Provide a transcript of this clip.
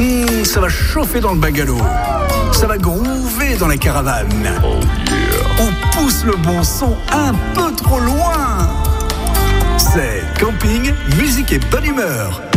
Ça va chauffer dans le bungalow. Ça va groover dans la caravane. On pousse le bon son un peu trop loin. C'est camping, musique et bonne humeur.